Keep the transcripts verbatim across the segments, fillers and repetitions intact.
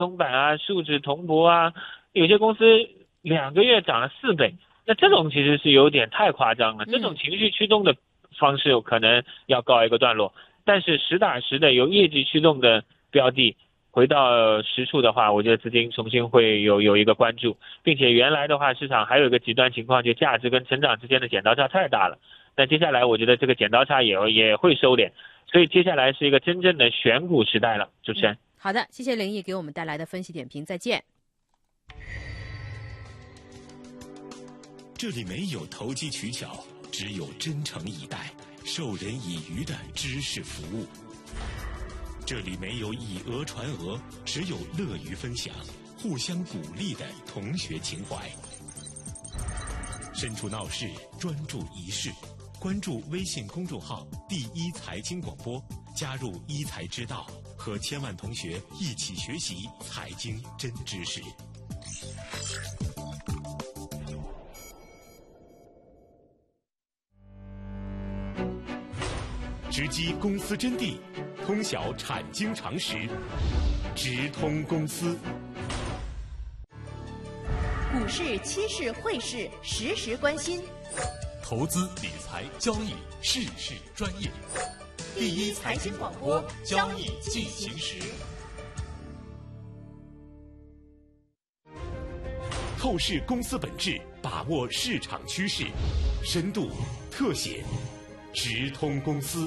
松板啊、树脂、铜箔啊，有些公司两个月涨了四倍，那这种其实是有点太夸张了。这种情绪驱动的方式可能要告一个段落，但是实打实的由业绩驱动的标的回到实处的话，我觉得资金重新会有有一个关注，并且原来的话市场还有一个极端情况，就价值跟成长之间的剪刀差太大了。那接下来我觉得这个剪刀差也也会收敛，所以接下来是一个真正的选股时代了。主持人， 嗯、好的，谢谢林毅给我们带来的分析点评，再见。 这里没有投机取巧，只有真诚以待、授人以渔的知识服务。这里没有以讹传讹，只有乐于分享、互相鼓励的同学情怀。身处闹市，专注一事，关注微信公众号第一财经广播，加入一财之道，和千万同学一起学习财经真知识。直击公司真谛，通晓产经常识，直通公司。 股市、期市、汇市，时时关心。 投资理财交易，事事专业。第一财经广播，交易进行时。透视公司本质，把握市场趋势，深度特写，直通公司。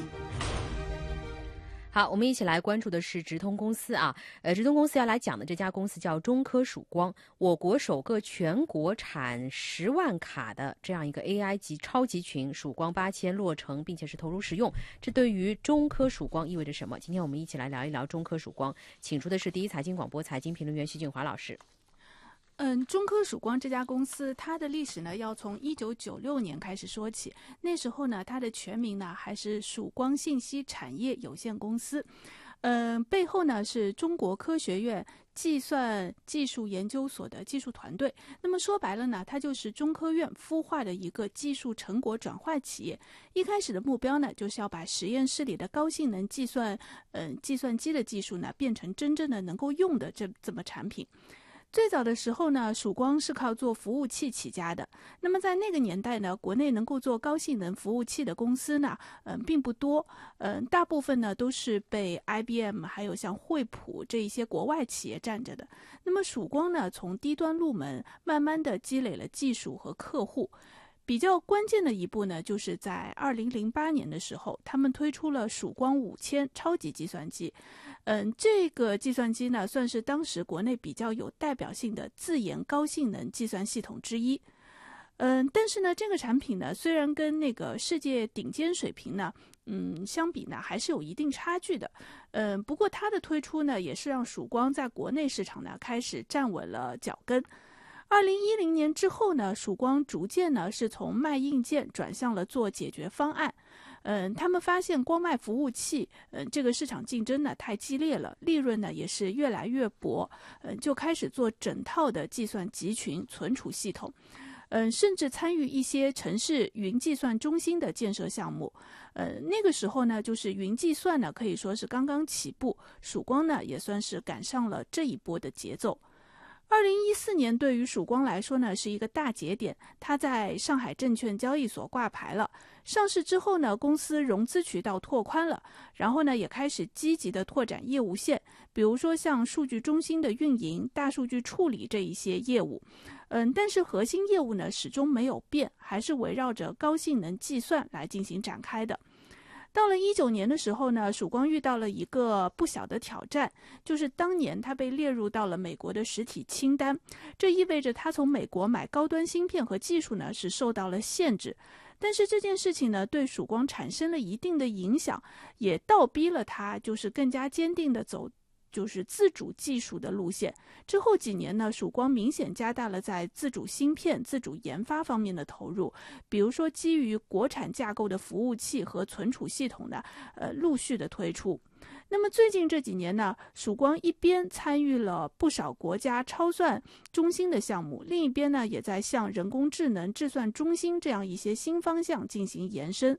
好，我们一起来关注的是直通公司啊，呃，直通公司要来讲的这家公司叫中科曙光，我国首个全国产十万卡的这样一个 A I 级超级群曙光八千落成，并且是投入使用，这对于中科曙光意味着什么？今天我们一起来聊一聊中科曙光，请出的是第一财经广播财经评论员徐锦华老师。 嗯，中科曙光这家公司，它的历史呢要从一九九六年开始说起。那时候呢，它的全名呢还是曙光信息产业有限公司。嗯，背后呢是中国科学院计算技术研究所的技术团队。那么说白了呢，它就是中科院孵化的一个技术成果转换企业。一开始的目标呢，就是要把实验室里的高性能计算，嗯，计算机的技术呢，变成真正的能够用的这这么产品。最早的时候呢，曙光是靠做服务器起家的。那么在那个年代呢，国内能够做高性能服务器的公司呢，嗯，并不多。嗯，大部分呢都是被 I B M 还有像惠普这一些国外企业占着的。那么曙光呢，从低端入门，慢慢的积累了技术和客户。比较关键的一步呢，就是在二零零八年的时候，他们推出了曙光五千超级计算机。嗯，这个计算机呢，算是当时国内比较有代表性的自研高性能计算系统之一。嗯，但是呢，这个产品呢，虽然跟那个世界顶尖水平呢，嗯，相比呢，还是有一定差距的。嗯，不过它的推出呢，也是让曙光在国内市场呢，开始站稳了脚跟。二零一零年之后呢，曙光逐渐呢是从卖硬件转向了做解决方案。嗯，他们发现光卖服务器，嗯，这个市场竞争呢太激烈了，利润呢也是越来越薄，嗯，就开始做整套的计算集群存储系统，嗯，甚至参与一些城市云计算中心的建设项目。呃，那个时候呢，就是云计算呢可以说是刚刚起步，曙光呢也算是赶上了这一波的节奏。二零一四年对于曙光来说呢是一个大节点，它在上海证券交易所挂牌了。上市之后呢，公司融资渠道拓宽了，然后呢也开始积极的拓展业务线，比如说像数据中心的运营、大数据处理这一些业务。嗯，但是核心业务呢始终没有变，还是围绕着高性能计算来进行展开的。到了一九年的时候呢，曙光遇到了一个不小的挑战，就是当年它被列入到了美国的实体清单，这意味着它从美国买高端芯片和技术呢是受到了限制。但是这件事情呢，对曙光产生了一定的影响，也倒逼了它就是更加坚定的走就是自主技术的路线。之后几年呢，曙光明显加大了在自主芯片、自主研发方面的投入，比如说基于国产架构的服务器和存储系统呢，呃，陆续的推出。那么最近这几年呢，曙光一边参与了不少国家超算中心的项目，另一边呢，也在向人工智能、智算中心这样一些新方向进行延伸。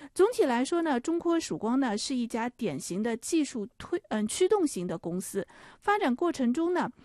总体来说呢，中科曙光呢是一家典型的技术推嗯驱动型的公司，发展过程中呢，